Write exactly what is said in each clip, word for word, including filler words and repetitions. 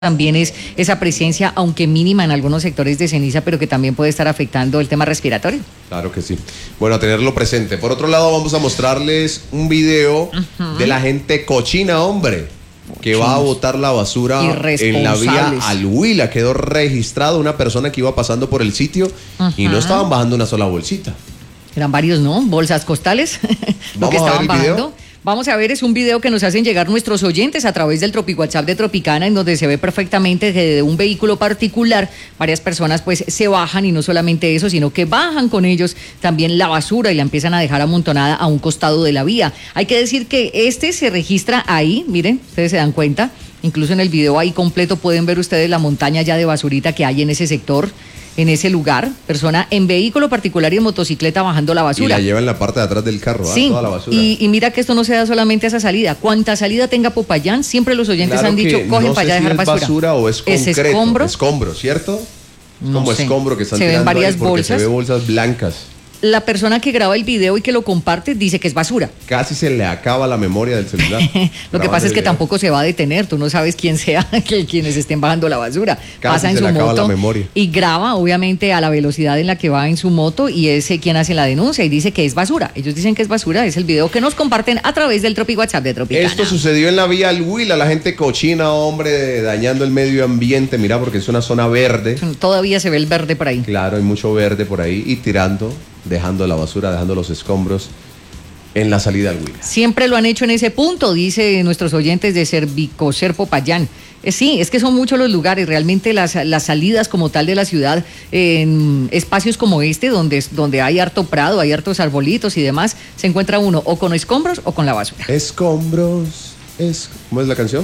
también es esa presencia, aunque mínima en algunos sectores de ceniza, pero que también puede estar afectando el tema respiratorio. Claro que sí. Bueno, a tenerlo presente. Por otro lado, vamos a mostrarles un video uh-huh. de la gente cochina, hombre, que va a botar la basura en la vía al Huila. Quedó registrado una persona que iba pasando por el sitio uh-huh. y no estaban bajando una sola bolsita. Eran varios, ¿no? Bolsas costales, lo que estaban bajando. Video. Vamos a ver, es un video que nos hacen llegar nuestros oyentes a través del Tropi WhatsApp de Tropicana, en donde se ve perfectamente que de un vehículo particular varias personas pues se bajan, y no solamente eso, sino que bajan con ellos también la basura y la empiezan a dejar amontonada a un costado de la vía. Hay que decir que este se registra ahí, miren, ustedes se dan cuenta, incluso en el video ahí completo pueden ver ustedes la montaña ya de basurita que hay en ese sector. En ese lugar, persona en vehículo particular y en motocicleta bajando la basura. Y la lleva en la parte de atrás del carro, sí, ¿eh? Toda la basura. Y, y mira que esto no se da solamente a esa salida. Cuanta salida tenga Popayán, siempre los oyentes claro han dicho, cogen no para allá a si dejar es basura. basura o es concreto. ¿Es escombro? Escombro, ¿cierto? No como sé. escombro que están se ven varias ahí bolsas. Se ve bolsas blancas. La persona que graba el video y que lo comparte dice que es basura. Casi se le acaba la memoria del celular. Lo que pasa es que tampoco se va a detener. Tú no sabes quién sea que quienes estén bajando la basura. Casi Pasa en se su le acaba moto la memoria. Y graba, obviamente, a la velocidad en la que va en su moto, y es quien hace la denuncia y dice que es basura. Ellos dicen que es basura. Es el video que nos comparten a través del Tropi WhatsApp de Tropicana. Esto sucedió en la vía al Huila. La gente cochina, hombre, dañando el medio ambiente. Mira, porque es una zona verde. Todavía se ve el verde por ahí. Claro, hay mucho verde por ahí. Y tirando, dejando la basura, dejando los escombros en la salida al Huila. Siempre lo han hecho en ese punto, dice nuestros oyentes de Cervicocer Popayán. Eh, sí, es que son muchos los lugares, realmente las, las salidas como tal de la ciudad, en espacios como este, donde, donde hay harto prado, hay hartos arbolitos y demás, se encuentra uno o con escombros o con la basura. Escombros, es... ¿Cómo es la canción?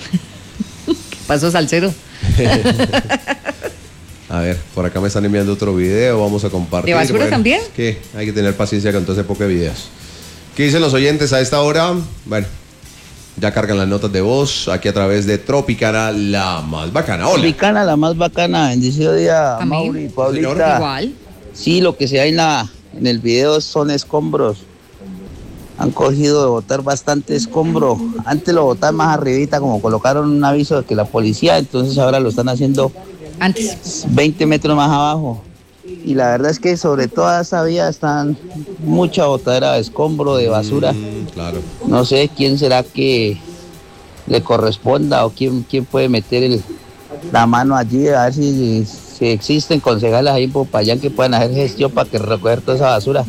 ¿Qué pasó, salsero? A ver, por acá me están enviando otro video, vamos a compartir. ¿De basura bueno, también? Es que hay que tener paciencia con todo ese poco de videos. ¿Qué dicen los oyentes a esta hora? Bueno, ya cargan las notas de voz aquí a través de Tropicana, la más bacana. Hola. Tropicana, la más bacana. Bendecido día, ¿A mí? Mauri, Paulita. Señor. Igual. Sí, lo que se hay en, la, en el video son escombros. Han cogido de botar bastante escombro. Antes lo botaban más arribita, como colocaron un aviso de que la policía, entonces ahora lo están haciendo antes veinte metros más abajo. Y la verdad es que sobre toda esa vía están mucha botadera de escombro, de basura. Mm, claro. No sé quién será que le corresponda o quién, quién puede meter el, la mano allí, a ver si, si existen concejales ahí en Popayán que puedan hacer gestión para que recoger toda esa basura.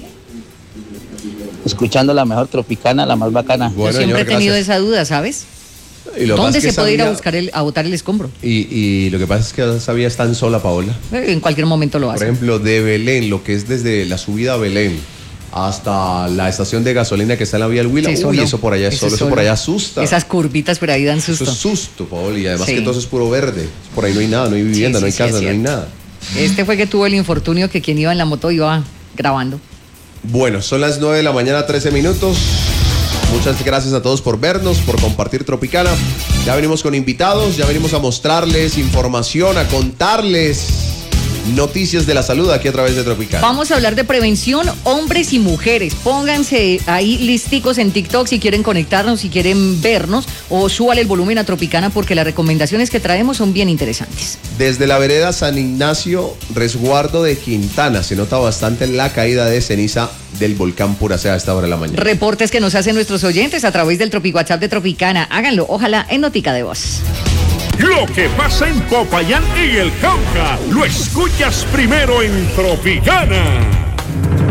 Escuchando la mejor Tropicana, la más bacana. Bueno, Yo siempre señor, he tenido gracias. esa duda, ¿sabes? Y lo ¿Dónde más que se puede ir a sabía, buscar el, a botar el escombro? Y, y lo que pasa es que esa vía está tan sola, Paola. Eh, En cualquier momento lo Por hace. ejemplo, de Belén, lo que es desde la subida a Belén hasta la estación de gasolina que está en la vía del Huila. Sí, Uy, solo. eso por allá es Ese solo, eso solo. por allá asusta. Esas curvitas por ahí dan susto. Eso es susto, Paola, y además Sí. que todo eso es puro verde. Por ahí no hay nada, no hay vivienda, Sí, no hay sí, casa, sí, no hay es nada. Este fue que tuvo el infortunio que quien iba en la moto iba grabando. Bueno, son las nueve de la mañana, trece minutos. Muchas gracias a todos por vernos, por compartir Tropicana. Ya venimos con invitados, ya venimos a mostrarles información, a contarles noticias de la salud aquí a través de Tropicana. Vamos a hablar de prevención, hombres y mujeres. Pónganse ahí listicos en TikTok si quieren conectarnos, si quieren vernos, o súbale el volumen a Tropicana porque las recomendaciones que traemos son bien interesantes. Desde la vereda San Ignacio, resguardo de Quintana, se nota bastante la caída de ceniza del volcán Puracea a esta hora de la mañana. Reportes que nos hacen nuestros oyentes a través del Tropi WhatsApp de Tropicana. Háganlo, ojalá en Notica de Voz. Lo que pasa en Popayán y el Cauca, lo escuchas primero en Tropicana.